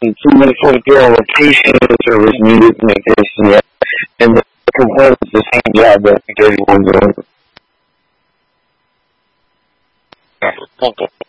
too much location service needed to make this and that. And the complaint is the same job that everyone's doing. Okay.